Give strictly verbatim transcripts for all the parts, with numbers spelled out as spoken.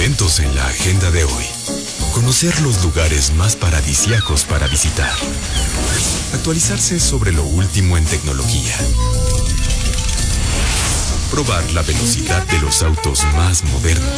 eventos en la agenda de hoy. Conocer los lugares más paradisíacos para visitar. Actualizarse sobre lo último en tecnología. Probar la velocidad de los autos más modernos.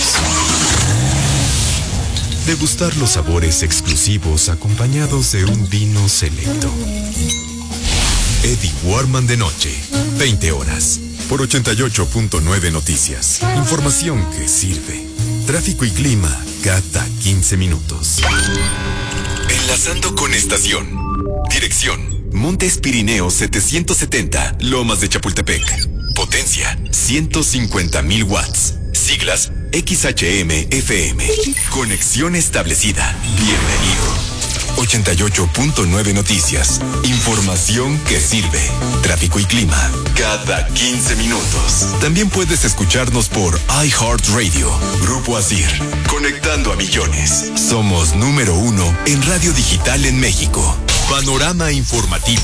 Degustar los sabores exclusivos acompañados de un vino selecto. Eddie Warman de noche, veinte horas, por ochenta y ocho punto nueve Noticias. Información que sirve. Tráfico y clima cada quince minutos. Enlazando con estación. Dirección: Montes Pirineos setecientos setenta, Lomas de Chapultepec. Potencia: ciento cincuenta mil watts. Siglas: X H M F M. Conexión establecida. Bienvenido. ochenta y ocho punto nueve Noticias. Información que sirve. Tráfico y clima cada quince minutos. También puedes escucharnos por iHeartRadio. Grupo Asir. Conectando a millones. Somos número uno en radio digital en México. Panorama informativo.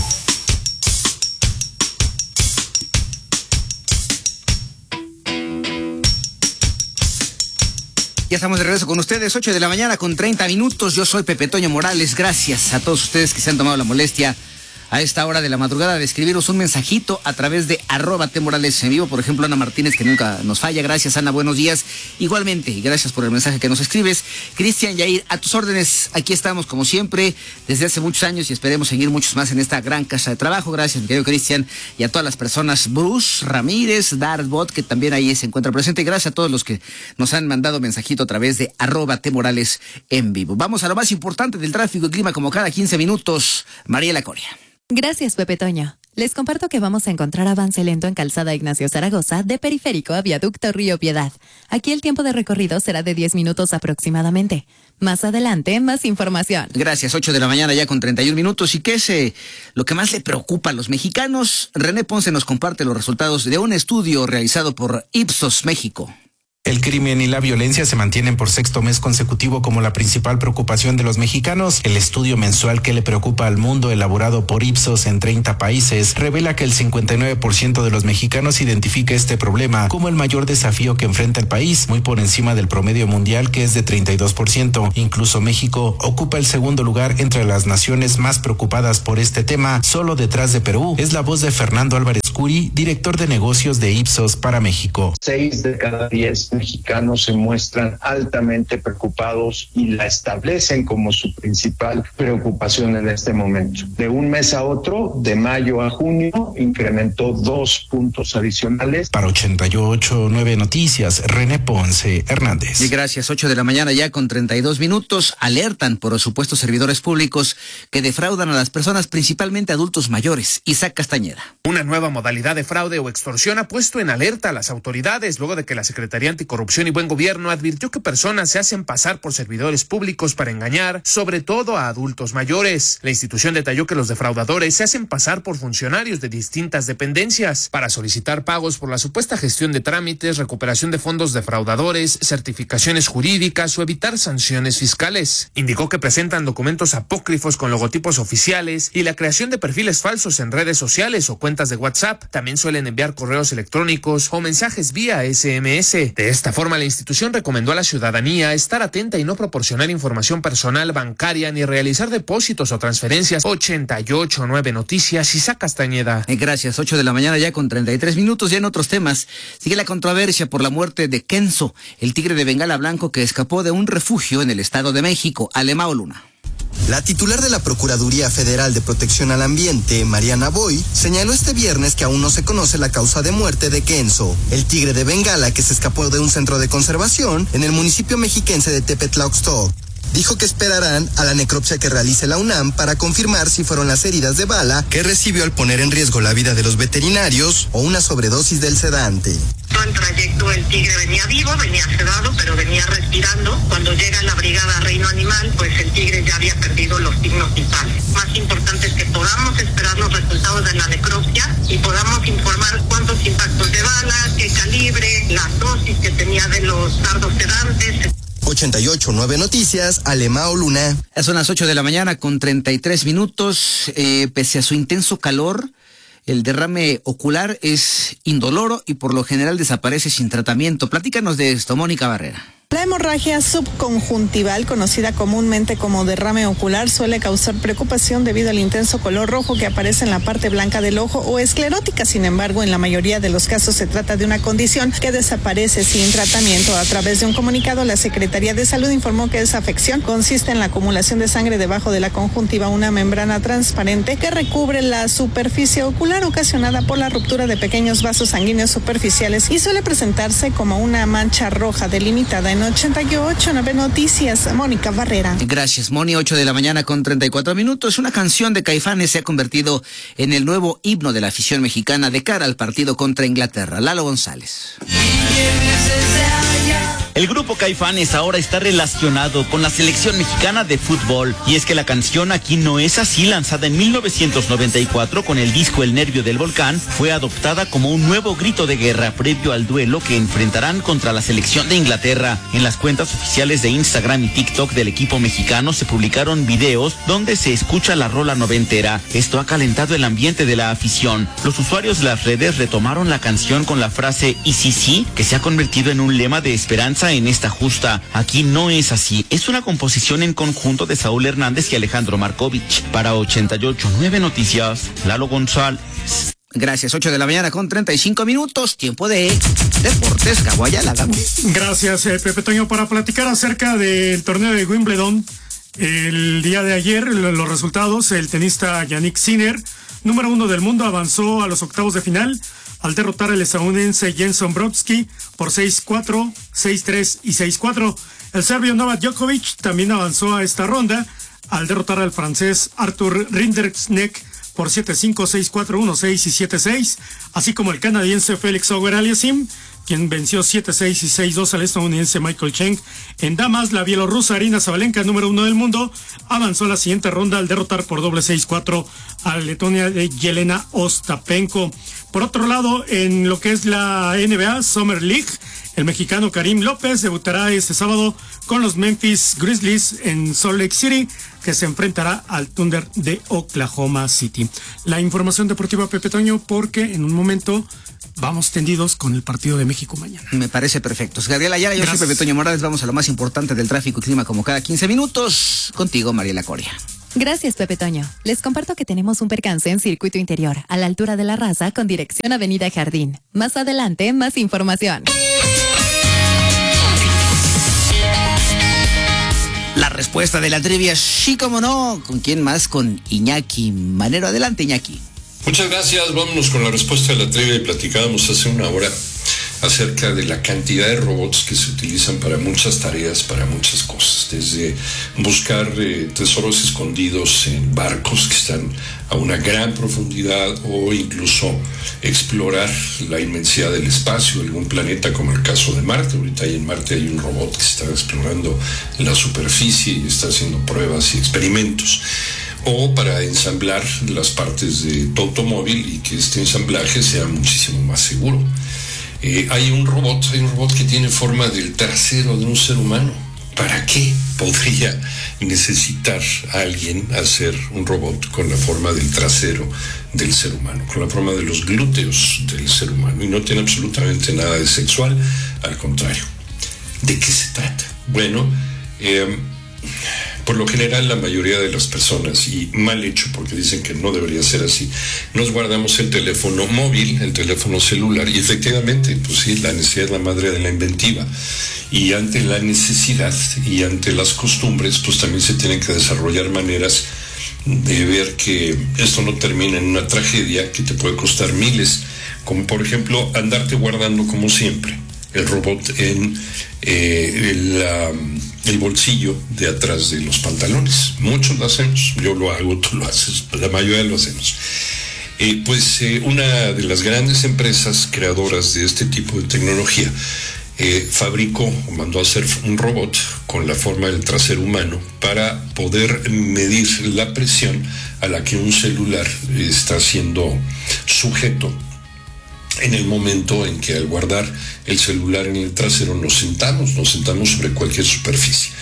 Ya estamos de regreso con ustedes, ocho de la mañana con treinta minutos. Yo soy Pepe Toño Morales. Gracias a todos ustedes que se han tomado la molestia a esta hora de la madrugada de escribiros un mensajito a través de arroba T Morales en vivo. Por ejemplo, Ana Martínez, que nunca nos falla. Gracias, Ana, buenos días. Igualmente, y gracias por el mensaje que nos escribes. Cristian Yair, a tus órdenes. Aquí estamos, como siempre, desde hace muchos años y esperemos seguir muchos más en esta gran casa de trabajo. Gracias, mi querido Cristian, y a todas las personas. Bruce Ramírez, Dartbot, que también ahí se encuentra presente. Y gracias a todos los que nos han mandado mensajito a través de arroba T Morales en vivo. Vamos a lo más importante del tráfico y clima, como cada quince minutos. Mariela Coria. Gracias, Pepe Toño. Les comparto que vamos a encontrar avance lento en Calzada Ignacio Zaragoza, de Periférico a Viaducto Río Piedad. Aquí el tiempo de recorrido será de diez minutos aproximadamente. Más adelante, más información. Gracias, ocho de la mañana ya con treinta y un minutos. ¿Y qué es eh, lo que más le preocupa a los mexicanos? René Ponce nos comparte los resultados de un estudio realizado por Ipsos México. El crimen y la violencia se mantienen por sexto mes consecutivo como la principal preocupación de los mexicanos. El estudio mensual que le preocupa al mundo, elaborado por Ipsos en treinta países, revela que el cincuenta y nueve por ciento de los mexicanos identifica este problema como el mayor desafío que enfrenta el país, muy por encima del promedio mundial, que es de treinta y dos por ciento. Incluso México ocupa el segundo lugar entre las naciones más preocupadas por este tema, solo detrás de Perú. Es la voz de Fernando Álvarez Curi, director de negocios de Ipsos para México. Seis de cada diez mexicanos se muestran altamente preocupados y la establecen como su principal preocupación en este momento. De un mes a otro, de mayo a junio, incrementó dos puntos adicionales. Para ochenta y ocho punto nueve Noticias, René Ponce Hernández. Y gracias, ocho de la mañana ya con treinta y dos minutos. Alertan por supuestos servidores públicos que defraudan a las personas, principalmente adultos mayores. Isaac Castañeda. Una nueva modalidad de fraude o extorsión ha puesto en alerta a las autoridades luego de que la Secretaría Anticorrupción y Buen Gobierno advirtió que personas se hacen pasar por servidores públicos para engañar, sobre todo a adultos mayores. La institución detalló que los defraudadores se hacen pasar por funcionarios de distintas dependencias para solicitar pagos por la supuesta gestión de trámites, recuperación de fondos defraudadores, certificaciones jurídicas o evitar sanciones fiscales. Indicó que presentan documentos apócrifos con logotipos oficiales y la creación de perfiles falsos en redes sociales o cuentas de WhatsApp. También suelen enviar correos electrónicos o mensajes vía S M S. De esta forma, la institución recomendó a la ciudadanía estar atenta y no proporcionar información personal bancaria ni realizar depósitos o transferencias. ochenta y ocho punto nueve Noticias, Isaac Castañeda. Gracias, ocho de la mañana ya con treinta y tres minutos. Ya en otros temas, sigue la controversia por la muerte de Kenzo, el tigre de Bengala blanco que escapó de un refugio en el Estado de México. Alemao Luna. La titular de la Procuraduría Federal de Protección al Ambiente, Mariana Boy, señaló este viernes que aún no se conoce la causa de muerte de Kenzo, el tigre de Bengala que se escapó de un centro de conservación en el municipio mexiquense de Tepetlaoxtoc. Dijo que esperarán a la necropsia que realice la UNAM para confirmar si fueron las heridas de bala que recibió al poner en riesgo la vida de los veterinarios o una sobredosis del sedante. Todo el trayecto el tigre venía vivo, venía sedado, pero venía respirando. Cuando llega la brigada Reino Animal, pues el tigre ya había perdido los signos vitales. Más importante es que podamos esperar los resultados de la necropsia y podamos informar cuántos impactos de bala, qué calibre, la dosis que tenía de los dardos sedantes. ochenta y ocho punto nueve Noticias, Alemao Luna. Son las ocho de la mañana con treinta y tres minutos. Eh, pese a su intenso calor, el derrame ocular es indoloro y por lo general desaparece sin tratamiento. Platícanos de esto, Mónica Barrera. La hemorragia subconjuntival, conocida comúnmente como derrame ocular, suele causar preocupación debido al intenso color rojo que aparece en la parte blanca del ojo o esclerótica. Sin embargo, en la mayoría de los casos se trata de una condición que desaparece sin tratamiento. A través de un comunicado, la Secretaría de Salud informó que esa afección consiste en la acumulación de sangre debajo de la conjuntiva, una membrana transparente que recubre la superficie ocular ocasionada por la ruptura de pequeños vasos sanguíneos superficiales y suele presentarse como una mancha roja delimitada en ochenta y ocho nueve Noticias, Mónica Barrera. Gracias, Moni. ocho de la mañana con treinta y cuatro minutos. Una canción de Caifanes se ha convertido en el nuevo himno de la afición mexicana de cara al partido contra Inglaterra. Lalo González. El grupo Caifanes ahora está relacionado con la selección mexicana de fútbol, y es que la canción Aquí no es así, lanzada en mil novecientos noventa y cuatro con el disco El Nervio del Volcán, fue adoptada como un nuevo grito de guerra previo al duelo que enfrentarán contra la selección de Inglaterra. En las cuentas oficiales de Instagram y TikTok del equipo mexicano se publicaron videos donde se escucha la rola noventera. Esto ha calentado el ambiente de la afición. Los usuarios de las redes retomaron la canción con la frase "y sí sí", que se ha convertido en un lema de esperanza en esta justa. Aquí no es así. Es una composición en conjunto de Saúl Hernández y Alejandro Markovich. Para ochenta y ocho nueve Noticias, Lalo González. Gracias, ocho de la mañana con treinta y cinco minutos, tiempo de Deportes. Caguayala, damos. Gracias, eh, Pepe Toño, para platicar acerca del torneo de Wimbledon. El día de ayer, los resultados: el tenista Yannick Sinner, número uno del mundo, avanzó a los octavos de final al derrotar al estadounidense Jenson Brodsky por seis cuatro, seis tres y seis cuatro. El serbio Novak Djokovic también avanzó a esta ronda al derrotar al francés Arthur Rinderknecht por siete cinco, seis cuatro, uno seis y siete seis, así como el canadiense Félix Auger-Aliassime, quien venció siete seis y seis dos al estadounidense Michael Cheng. En damas, la bielorrusa Arina Sabalenka, número uno del mundo, avanzó a la siguiente ronda al derrotar por doble seis cuatro a la Letonia de Yelena Ostapenko. Por otro lado, en lo que es la N B A Summer League, el mexicano Karim López debutará este sábado con los Memphis Grizzlies en Salt Lake City, que se enfrentará al Thunder de Oklahoma City. La información deportiva, Pepe Toño, porque en un momento vamos tendidos con el partido de México mañana. Me parece perfecto. Gabriela Ayala, yo soy Pepe Toño Morales. Vamos a lo más importante del tráfico y clima como cada quince minutos. Contigo, Mariela Coria. Gracias, Pepe Toño. Les comparto que tenemos un percance en circuito interior, a la altura de La Raza, con dirección Avenida Jardín. Más adelante, más información. La respuesta de la trivia, sí como no. ¿Con quién más? Con Iñaki Manero. Adelante, Iñaki. Muchas gracias. Vámonos con la respuesta de la trivia. Platicábamos hace una hora acerca de la cantidad de robots que se utilizan para muchas tareas, para muchas cosas, desde buscar eh, tesoros escondidos en barcos que están a una gran profundidad, o incluso explorar la inmensidad del espacio, algún planeta como el caso de Marte. Ahorita ahí en Marte hay un robot que está explorando la superficie y está haciendo pruebas y experimentos, o para ensamblar las partes de tu automóvil y que este ensamblaje sea muchísimo más seguro. Eh, hay un robot, hay un robot que tiene forma del trasero de un ser humano. ¿Para qué podría necesitar a alguien hacer un robot con la forma del trasero del ser humano, con la forma de los glúteos del ser humano? Y no tiene absolutamente nada de sexual, al contrario. ¿De qué se trata? Bueno, eh, por lo general la mayoría de las personas, y mal hecho porque dicen que no debería ser así, nos guardamos el teléfono móvil, el teléfono celular, y efectivamente, pues sí, la necesidad es la madre de la inventiva, y ante la necesidad y ante las costumbres, pues también se tienen que desarrollar maneras de ver que esto no termina en una tragedia que te puede costar miles, como por ejemplo andarte guardando como siempre el robot en eh, el, um, el bolsillo de atrás de los pantalones. Muchos lo hacemos, yo lo hago, tú lo haces, la mayoría lo hacemos. Eh, pues eh, una de las grandes empresas creadoras de este tipo de tecnología eh, fabricó o mandó a hacer un robot con la forma del trasero humano para poder medir la presión a la que un celular está siendo sujeto en el momento en que, al guardar el celular en el trasero, nos sentamos, nos sentamos sobre cualquier superficie,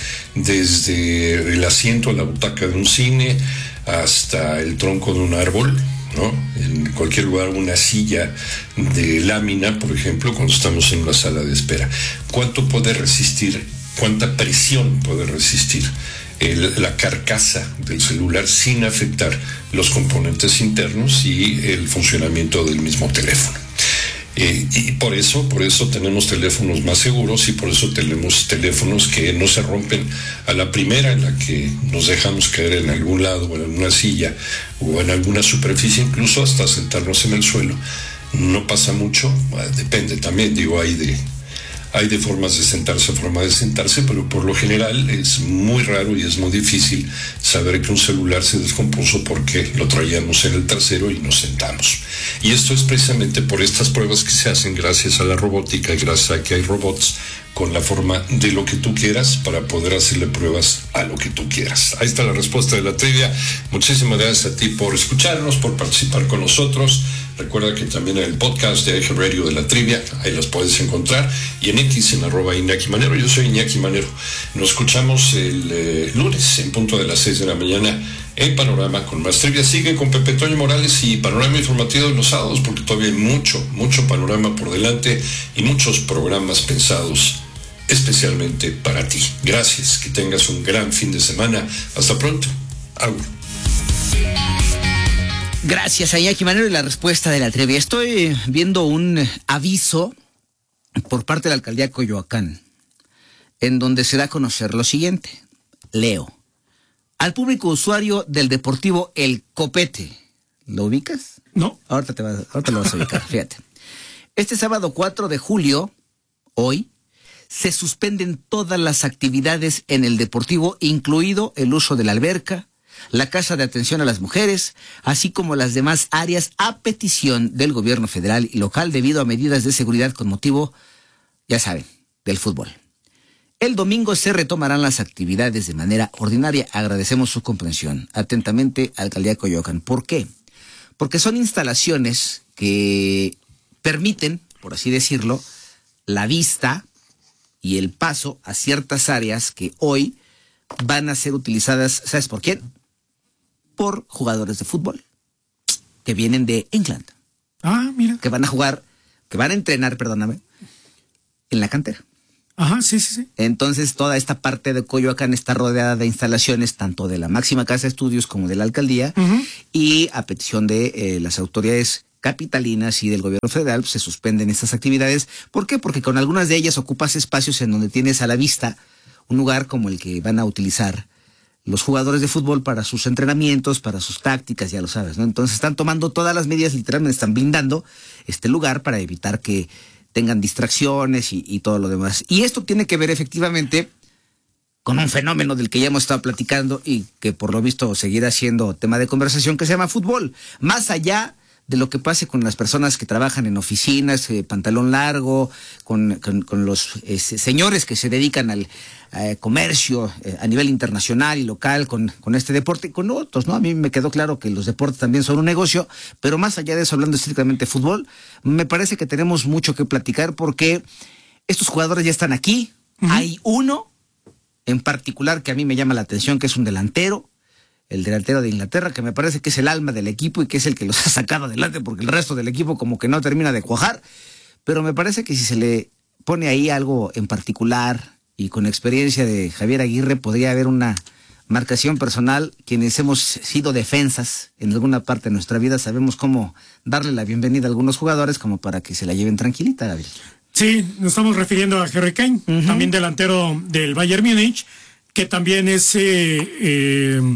desde el asiento a la butaca de un cine hasta el tronco de un árbol, ¿no? En cualquier lugar, una silla de lámina, por ejemplo, cuando estamos en una sala de espera. ¿Cuánto puede resistir cuánta presión puede resistir el, la carcasa del celular sin afectar los componentes internos y el funcionamiento del mismo teléfono. Eh, y por eso, por eso tenemos teléfonos más seguros y por eso tenemos teléfonos que no se rompen a la primera en la que nos dejamos caer en algún lado o en alguna silla o en alguna superficie, incluso hasta sentarnos en el suelo. No pasa mucho, depende también, digo, hay de... Hay de formas de sentarse, formas de sentarse, pero por lo general es muy raro y es muy difícil saber que un celular se descompuso porque lo traíamos en el trasero y nos sentamos. Y esto es precisamente por estas pruebas que se hacen gracias a la robótica y gracias a que hay robots con la forma de lo que tú quieras para poder hacerle pruebas a lo que tú quieras. Ahí está la respuesta de la trivia. Muchísimas gracias a ti por escucharnos, por participar con nosotros. Recuerda que también en el podcast de Eje Radio de la Trivia, ahí las puedes encontrar, y en X, en arroba Iñaki Manero. Yo soy Iñaki Manero. Nos escuchamos el eh, lunes en punto de las seis de la mañana en Panorama con más trivia. Sigue con Pepe Toño Morales y Panorama Informativo de los sábados, porque todavía hay mucho, mucho panorama por delante y muchos programas pensados especialmente para ti. Gracias, que tengas un gran fin de semana. Hasta pronto. Agur. Gracias a Iñaki Manero y la respuesta de la trivia. Estoy viendo un aviso por parte de la alcaldía de Coyoacán, en donde se da a conocer lo siguiente. Leo. Al público usuario del Deportivo El Copete. ¿Lo ubicas? No. Ahorita te vas, ahorita lo vas a ubicar, fíjate. Este sábado cuatro de julio, hoy, se suspenden todas las actividades en el Deportivo, incluido el uso de la alberca, la casa de atención a las mujeres, así como las demás áreas a petición del gobierno federal y local debido a medidas de seguridad con motivo, ya saben, del fútbol. El domingo se retomarán las actividades de manera ordinaria. Agradecemos su comprensión. Atentamente, Alcaldía de Coyoacán. ¿Por qué? Porque son instalaciones que permiten, por así decirlo, la vista y el paso a ciertas áreas que hoy van a ser utilizadas, ¿sabes por quién? Por jugadores de fútbol que vienen de England. Ah, mira. Que van a jugar, que van a entrenar, perdóname, en la cantera. Ajá, sí, sí, sí. Entonces, toda esta parte de Coyoacán está rodeada de instalaciones, tanto de la máxima casa de estudios como de la alcaldía, uh-huh. y a petición de eh, las autoridades capitalinas y del gobierno federal, pues, se suspenden estas actividades. ¿Por qué? Porque con algunas de ellas ocupas espacios en donde tienes a la vista un lugar como el que van a utilizar los jugadores de fútbol para sus entrenamientos, para sus tácticas, ya lo sabes, ¿no? Entonces están tomando todas las medidas, literalmente están blindando este lugar para evitar que tengan distracciones y, y todo lo demás. Y esto tiene que ver efectivamente con un fenómeno del que ya hemos estado platicando y que por lo visto seguirá siendo tema de conversación, que se llama fútbol. Más allá de lo que pase con las personas que trabajan en oficinas, eh, pantalón largo, con, con, con los eh, señores que se dedican al eh, comercio eh, a nivel internacional y local con, con este deporte y con otros, ¿no? A mí me quedó claro que los deportes también son un negocio, pero más allá de eso, hablando estrictamente de fútbol, me parece que tenemos mucho que platicar porque estos jugadores ya están aquí. Uh-huh. Hay uno en particular que a mí me llama la atención, que es un delantero, el delantero de Inglaterra, que me parece que es el alma del equipo y que es el que los ha sacado adelante, porque el resto del equipo como que no termina de cuajar, pero me parece que si se le pone ahí algo en particular y con experiencia de Javier Aguirre, podría haber una marcación personal. Quienes hemos sido defensas en alguna parte de nuestra vida sabemos cómo darle la bienvenida a algunos jugadores como para que se la lleven tranquilita, David. Sí, nos estamos refiriendo a Harry Kane, uh-huh. también delantero del Bayern Múnich, que también es eh, eh,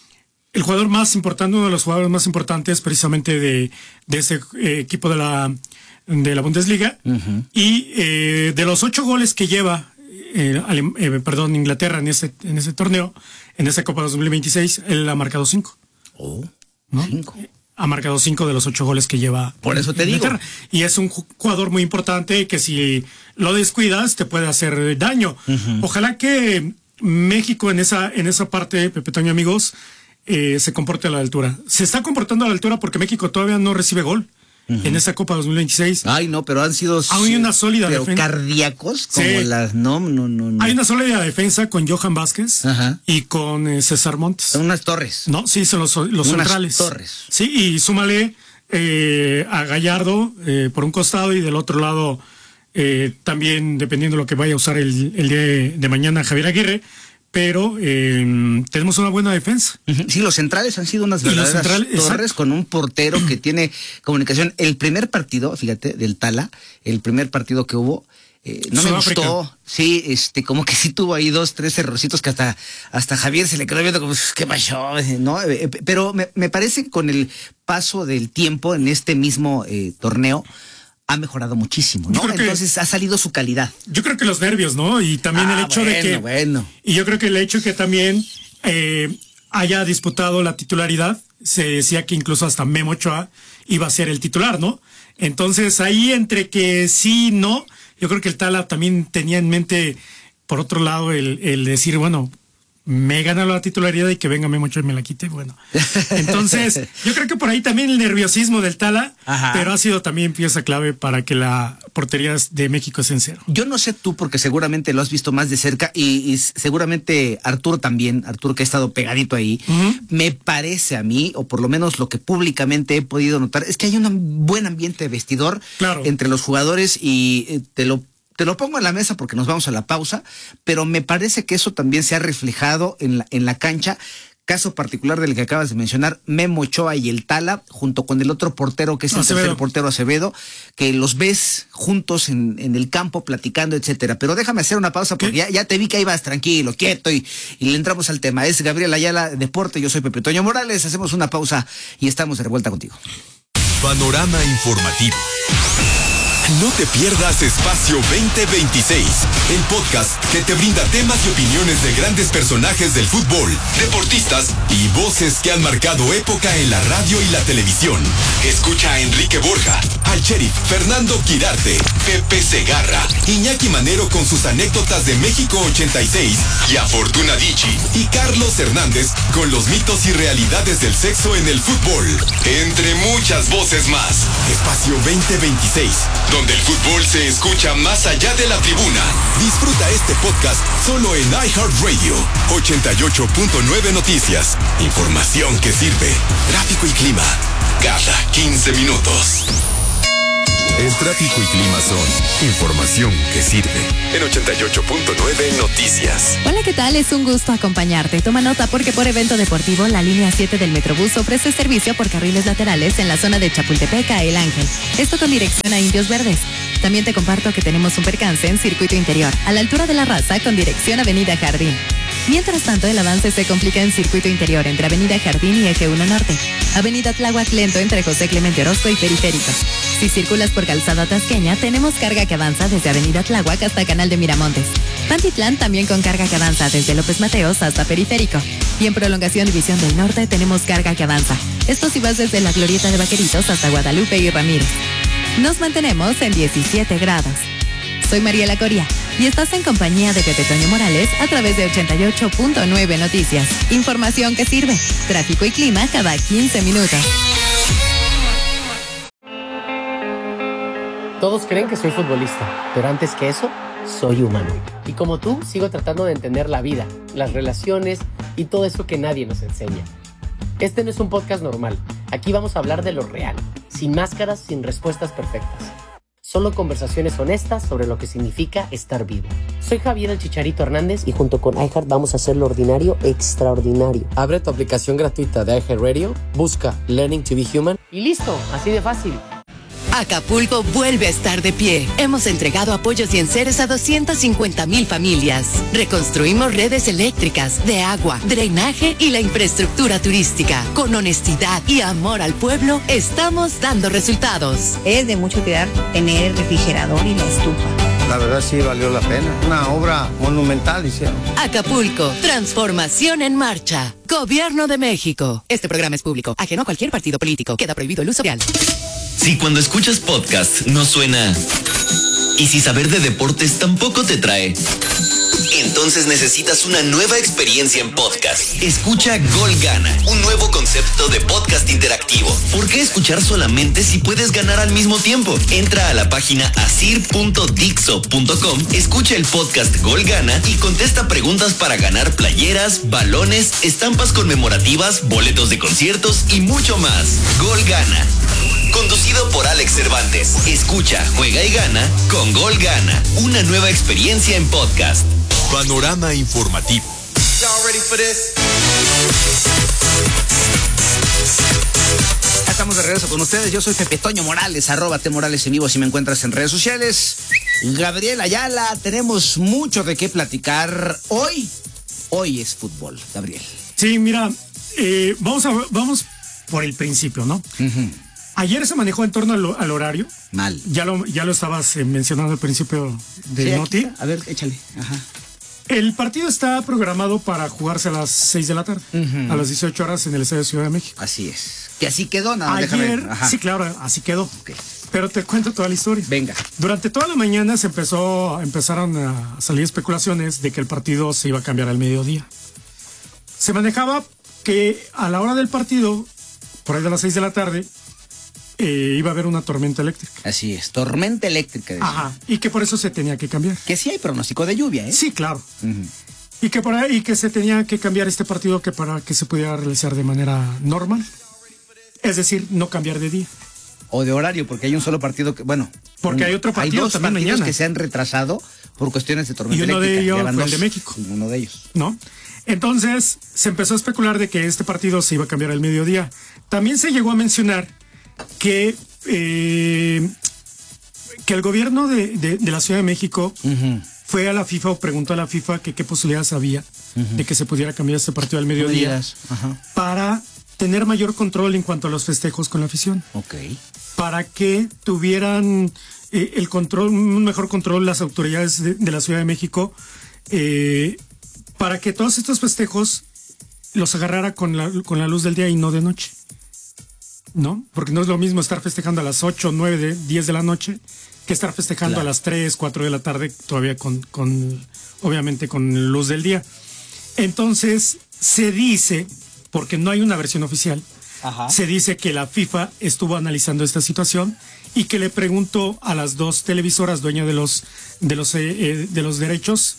el jugador más importante, uno de los jugadores más importantes precisamente de, de ese eh, equipo de la, de la Bundesliga. Uh-huh. Y eh, de los ocho goles que lleva eh, Ale, eh, perdón, Inglaterra en ese, en ese torneo, en esa Copa dos mil veintiséis, él ha marcado cinco. Oh, ¿no? cinco. Ha marcado cinco de los ocho goles que lleva. Por eso te Inglaterra. digo. Y es un jugador muy importante que si lo descuidas te puede hacer daño. Uh-huh. Ojalá que México en esa, en esa parte, Pepe Toño, amigos, eh, se comporte a la altura. Se está comportando a la altura porque México todavía no recibe gol. Uh-huh. En esa Copa dos mil veintiséis. Ay, no, pero han sido hay una sólida pero defensa. Cardíacos como sí. las no, no, no, no. Hay una sólida defensa con Johan Vázquez. Ajá. Y con eh, César Montes. Son unas torres. No, sí, son los, los unas centrales. torres. Sí, y súmale eh, a Gallardo eh, por un costado y del otro lado eh, también dependiendo de lo que vaya a usar el, el día de, de mañana Javier Aguirre, pero eh, tenemos una buena defensa. Sí, los centrales han sido unas verdaderas torres exacto. Con un portero que tiene comunicación. El primer partido, fíjate, del Tala, el primer partido que hubo, eh, no Sudáfrica. Me gustó. Sí, este, como que sí tuvo ahí dos, tres errorcitos que hasta, hasta Javier se le quedó viendo como, ¿qué pasó? ¿No? Pero me, me parece que con el paso del tiempo en este mismo eh, torneo, ha mejorado muchísimo, ¿no? Entonces ha salido su calidad. Yo creo que los nervios, ¿no? Y también ah, el hecho bueno, de que... Bueno. Y yo creo que el hecho que también eh, haya disputado la titularidad, se decía que incluso hasta Memo Ochoa iba a ser el titular, ¿no? Entonces ahí entre que sí y no, yo creo que el Tala también tenía en mente, por otro lado, el, el decir, bueno, me gana la titularidad y que venga Memo Ochoa y me la quite, bueno. Entonces, yo creo que por ahí también el nerviosismo del Tala, ajá, pero ha sido también pieza clave para que la portería de México esté en cero. Yo no sé tú, porque seguramente lo has visto más de cerca y, y seguramente Arturo también, Arturo que ha estado pegadito ahí, uh-huh. Me parece a mí, o por lo menos lo que públicamente he podido notar, es que hay un buen ambiente de vestidor, claro, entre los jugadores y eh, te lo Te lo pongo en la mesa porque nos vamos a la pausa, pero me parece que eso también se ha reflejado en la, en la cancha. Caso particular del que acabas de mencionar, Memo Ochoa y el Tala, junto con el otro portero que es el Acevedo. tercer portero Acevedo, que los ves juntos en, en el campo platicando, etcétera. Pero déjame hacer una pausa porque ya, ya te vi que ibas tranquilo, quieto y, y le entramos al tema. Es Gabriel Ayala, Deporte, yo soy Pepe Toño Morales, hacemos una pausa y estamos de revuelta contigo. Panorama informativo. No te pierdas Espacio veinte veintiséis, el podcast que te brinda temas y opiniones de grandes personajes del fútbol, deportistas y voces que han marcado época en la radio y la televisión. Escucha a Enrique Borja, al sheriff Fernando Quirarte, Pepe Segarra, Iñaki Manero con sus anécdotas de México ochenta y seis y a Fortuna Dicci y Carlos Hernández con los mitos y realidades del sexo en el fútbol, entre muchas voces más. Espacio veinte veintiséis, donde el fútbol se escucha más allá de la tribuna. Disfruta este podcast solo en iHeartRadio. ochenta y ocho punto nueve Noticias. Información que sirve. Tráfico y clima cada quince minutos. El tráfico y clima son información que sirve. En ochenta y ocho punto nueve Noticias. Hola, ¿qué tal? Es un gusto acompañarte. Toma nota porque por evento deportivo, la línea siete del Metrobús ofrece servicio por carriles laterales en la zona de Chapultepec a El Ángel. Esto con dirección a Indios Verdes. También te comparto que tenemos un percance en circuito interior, a la altura de La Raza con dirección Avenida Jardín. Mientras tanto, el avance se complica en circuito interior entre Avenida Jardín y Eje uno Norte, Avenida Tláhuac Lento entre José Clemente Orozco y Periférico. Si circulas por Calzada Tasqueña, tenemos carga que avanza desde Avenida Tláhuac hasta Canal de Miramontes. Pantitlán también con carga que avanza desde López Mateos hasta Periférico. Y en prolongación División del Norte tenemos carga que avanza. Esto si vas desde la Glorieta de Vaqueritos hasta Guadalupe y Ramírez. Nos mantenemos en diecisiete grados. Soy Mariela Coria y estás en compañía de Pepe Toño Morales a través de ochenta y ocho punto nueve Noticias. Información que sirve. Tráfico y clima cada quince minutos. Todos creen que soy futbolista, pero antes que eso, soy humano. Y como tú, sigo tratando de entender la vida, las relaciones y todo eso que nadie nos enseña. Este no es un podcast normal. Aquí vamos a hablar de lo real, sin máscaras, sin respuestas perfectas. Solo conversaciones honestas sobre lo que significa estar vivo. Soy Javier el Chicharito Hernández y junto con iHeart vamos a hacer lo ordinario extraordinario. Abre tu aplicación gratuita de iHeartRadio, busca Learning to be Human y listo, así de fácil. Acapulco vuelve a estar de pie. Hemos entregado apoyos y enseres a doscientas cincuenta mil familias. Reconstruimos redes eléctricas, de agua, drenaje y la infraestructura turística. Con honestidad y amor al pueblo, estamos dando resultados. Es de mucho cuidar tener el refrigerador y la estufa. La verdad sí valió la pena. Una obra monumental hicieron. Acapulco, transformación en marcha. Gobierno de México. Este programa es público, ajeno a cualquier partido político. Queda prohibido el uso real. Si cuando escuchas podcast no suena, y si saber de deportes tampoco te trae, entonces necesitas una nueva experiencia en podcast. Escucha Gol Gana, un nuevo concepto de podcast interactivo. ¿Por qué escuchar solamente si puedes ganar al mismo tiempo? Entra a la página asir punto dixo punto com, escucha el podcast Gol Gana y contesta preguntas para ganar playeras, balones, estampas conmemorativas, boletos de conciertos y mucho más. Gol Gana. conducido por Alex Cervantes. Escucha, juega y gana con Gol Gana, una nueva experiencia en podcast. Panorama informativo. Estamos de regreso con ustedes. Yo soy Pepe Toño Morales, arroba T Morales en vivo si me encuentras en redes sociales. Gabriel Ayala, tenemos mucho de qué platicar hoy. Hoy es fútbol, Gabriel. Sí, mira, eh, vamos a vamos por el principio, ¿no? Uh-huh. Ayer se manejó en torno al, al horario. Mal. Ya lo, ya lo estabas eh, mencionando al principio del sí, Noti. A ver, échale. Ajá. El partido está programado para jugarse a las seis de la tarde, uh-huh. a las dieciocho horas en el Estadio Ciudad de México. Así es. Que así quedó, nada más. Ayer, sí, claro, así quedó. Okay. Pero te cuento toda la historia. Venga. Durante toda la mañana se empezó, empezaron a salir especulaciones de que el partido se iba a cambiar al mediodía. Se manejaba que a la hora del partido, por ahí de las seis de la tarde, eh, iba a haber una tormenta eléctrica. Así es, tormenta eléctrica. Ajá, y que por eso se tenía que cambiar. Que sí hay pronóstico de lluvia, ¿eh? Sí, claro. Uh-huh. Y que por ahí y que se tenía que cambiar este partido que para que se pudiera realizar de manera normal. Es decir, no cambiar de día. O de horario, porque hay un solo partido que, bueno. Porque un, hay otro partido hay dos también partidos mañana que se han retrasado por cuestiones de tormenta y uno eléctrica. De ellos fue fue el de México. Uno de ellos. ¿No? Entonces, se empezó a especular de que este partido se iba a cambiar al mediodía. También se llegó a mencionar que, eh, que el gobierno de, de, de la Ciudad de México uh-huh. fue a la FIFA o preguntó a la FIFA que qué posibilidades había uh-huh. de que se pudiera cambiar este partido al mediodía uh-huh. para tener mayor control en cuanto a los festejos con la afición. Ok. Para que tuvieran eh, el control, un mejor control las autoridades de, de la Ciudad de México, eh, para que todos estos festejos los agarrara con la, con la luz del día y no de noche. ¿No? Porque no es lo mismo estar festejando a las ocho, nueve, diez de la noche que estar festejando claro. a las tres, cuatro de la tarde, todavía con, con, obviamente con luz del día. Entonces, se dice, porque no hay una versión oficial, Ajá. se dice que la FIFA estuvo analizando esta situación y que le preguntó a las dos televisoras dueñas de los, de los, eh, de los derechos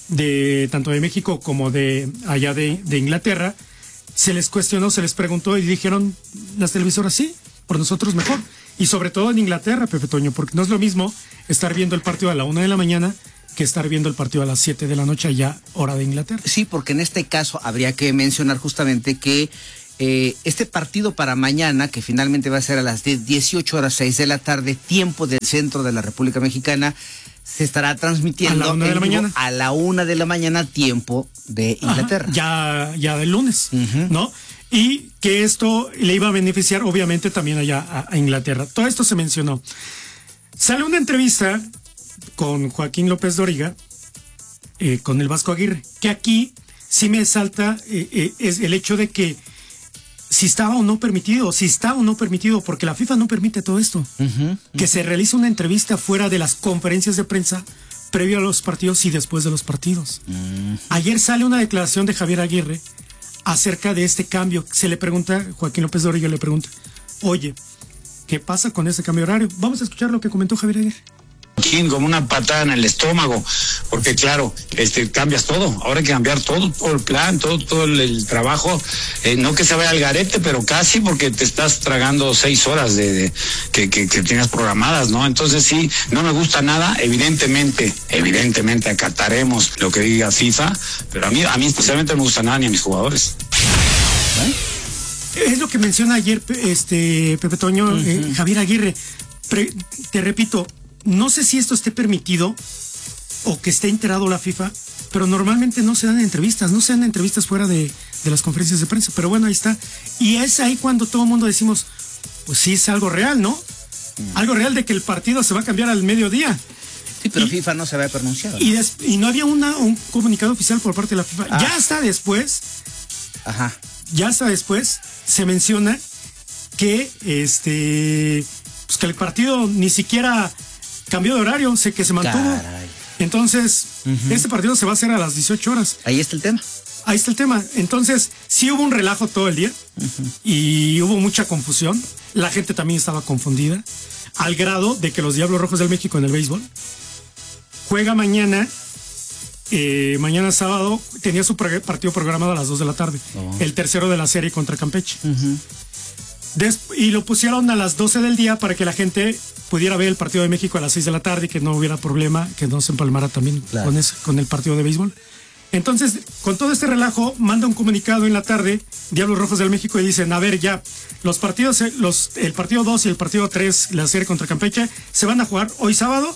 de tanto de México como de allá de, de Inglaterra. Se les cuestionó, se les preguntó y dijeron las televisoras sí, por nosotros mejor. Y sobre todo en Inglaterra, Pepe Toño, porque no es lo mismo estar viendo el partido a la una de la mañana que estar viendo el partido a las siete de la noche allá, hora de Inglaterra. Sí, porque en este caso habría que mencionar justamente que eh, este partido para mañana, que finalmente va a ser a las dieciocho horas seis de la tarde, tiempo del centro de la República Mexicana, se estará transmitiendo a la una de la mañana. A la una de la mañana, tiempo de Inglaterra. Ajá, ya, ya del lunes, uh-huh. ¿no? Y que esto le iba a beneficiar obviamente también allá a, a Inglaterra. Todo esto se mencionó. Sale una entrevista con Joaquín López Dóriga, eh, con el Vasco Aguirre, que aquí sí me salta eh, eh, es el hecho de que si estaba o no permitido, si está o no permitido, porque la FIFA no permite todo esto. Uh-huh, uh-huh. Que se realice una entrevista fuera de las conferencias de prensa previo a los partidos y después de los partidos. Uh-huh. Ayer sale una declaración de Javier Aguirre acerca de este cambio. Se le pregunta, Joaquín López Dóriga le pregunta, oye, ¿qué pasa con este cambio de horario? Vamos a escuchar lo que comentó Javier Aguirre. Como una patada en el estómago, porque claro, este cambias todo, ahora hay que cambiar todo, todo el plan, todo, todo el, el trabajo, eh, no que se vaya al garete, pero casi, porque te estás tragando seis horas de, de que, que, que tienes programadas, ¿no? Entonces sí, no me gusta nada, evidentemente, evidentemente acataremos lo que diga FIFA, pero a mí, a mí especialmente no me gusta nada ni a mis jugadores. ¿Eh? Es lo que menciona ayer este Pepe Toño, uh-huh. eh, Javier Aguirre. Pre, te repito, no sé si esto esté permitido o que esté enterado la FIFA, pero normalmente no se dan entrevistas, no se dan entrevistas fuera de, de las conferencias de prensa, pero bueno, ahí está. Y es ahí cuando todo el mundo decimos, pues sí es algo real, ¿no? Mm. Algo real de que el partido se va a cambiar al mediodía. Sí, pero y, FIFA no se había pronunciado. Y, des, y no había una, un comunicado oficial por parte de la FIFA. Ah. Ya hasta después, Ajá. ya hasta después se menciona que este, pues que el partido ni siquiera cambió de horario, sé que se mantuvo. Caray. Entonces, uh-huh. este partido se va a hacer a las dieciocho horas. Ahí está el tema. Ahí está el tema. Entonces, sí hubo un relajo todo el día uh-huh. y hubo mucha confusión. La gente también estaba confundida, al grado de que los Diablos Rojos del México en el béisbol juega mañana, eh, mañana sábado, tenía su partido programado a las dos de la tarde, oh. el tercero de la serie contra Campeche. Uh-huh. Des- y lo pusieron a las doce del día para que la gente pudiera ver el partido de México a las seis de la tarde y que no hubiera problema, que no se empalmara también claro. con, ese, con el partido de béisbol. Entonces, con todo este relajo, manda un comunicado en la tarde, Diablos Rojos del México, y dicen, a ver, ya, los partidos, los, el partido dos y el partido tres, la serie contra Campeche, se van a jugar hoy sábado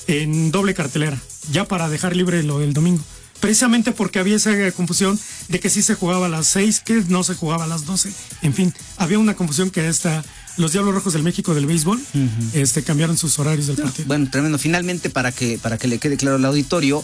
en doble cartelera, ya para dejar libre lo del domingo. Precisamente porque había esa confusión de que sí se jugaba a las seis, que no se jugaba a las doce. En fin, había una confusión que esta... Los Diablos Rojos del México del béisbol uh-huh. este, cambiaron sus horarios del partido. Bueno, tremendo. Finalmente, para que para que le quede claro al auditorio,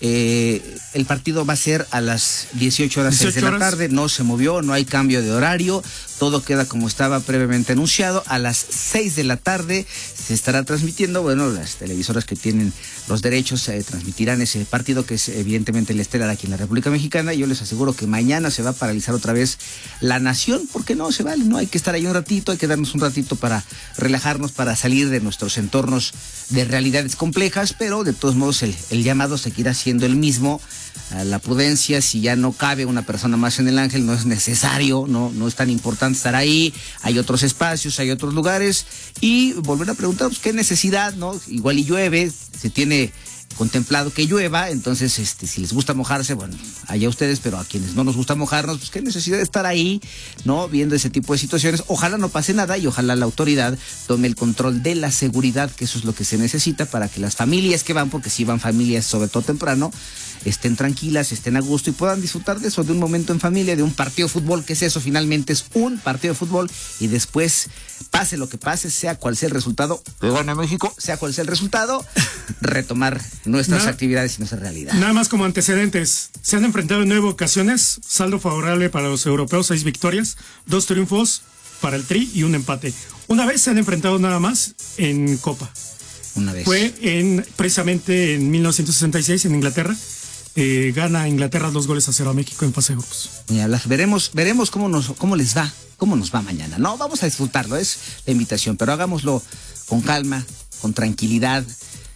eh, el partido va a ser a las dieciocho horas, seis de la tarde. No se movió, no hay cambio de horario. Todo queda como estaba previamente anunciado. A las seis de la tarde se estará transmitiendo. Bueno, las televisoras que tienen los derechos eh, transmitirán ese partido, que es evidentemente el estelar aquí en la República Mexicana. Yo les aseguro que mañana se va a paralizar otra vez la nación, porque no se vale, no hay que estar ahí un ratito, hay que darnos un ratito para relajarnos, para salir de nuestros entornos de realidades complejas, pero de todos modos el, el llamado seguirá siendo el mismo, a la prudencia. Si ya no cabe una persona más en el Ángel, no es necesario, no, no es tan importante estar ahí, hay otros espacios, hay otros lugares, y volver a preguntar, pues, qué necesidad, ¿no? Igual y llueve, se tiene contemplado que llueva, entonces este si les gusta mojarse, bueno, allá ustedes, pero a quienes no nos gusta mojarnos, pues qué necesidad de estar ahí, ¿no? Viendo ese tipo de situaciones. Ojalá no pase nada y ojalá la autoridad tome el control de la seguridad, que eso es lo que se necesita para que las familias que van, porque si van familias sobre todo temprano, estén tranquilas, estén a gusto y puedan disfrutar de eso, de un momento en familia, de un partido de fútbol, que es eso, finalmente es un partido de fútbol, y después, pase lo que pase, sea cual sea el resultado, que gane México, sea cual sea el resultado, retomar nuestras nada, actividades y nuestra realidad. Nada más como antecedentes, se han enfrentado en nueve ocasiones, saldo favorable para los europeos, seis victorias, dos triunfos para el Tri y un empate. Una vez se han enfrentado nada más en Copa. Una vez. Fue en, precisamente en mil novecientos sesenta y seis en Inglaterra. Eh, gana Inglaterra dos goles a cero a México en fase de grupos. Veremos, veremos cómo nos, cómo les va, cómo nos va mañana. No, vamos a disfrutarlo, es la invitación, pero hagámoslo con calma, con tranquilidad.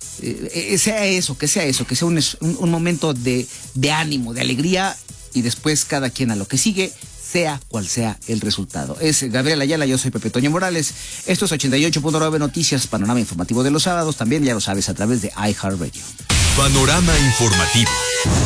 Eh, eh, sea eso, que sea eso, que sea un, un, un momento de, de ánimo, de alegría, y después cada quien a lo que sigue, sea cual sea el resultado. Es Gabriel Ayala, yo soy Pepe Toño Morales. Esto es ochenta y ocho punto nueve Noticias, panorama informativo de los sábados. También ya lo sabes a través de iHeartRadio. Panorama informativo.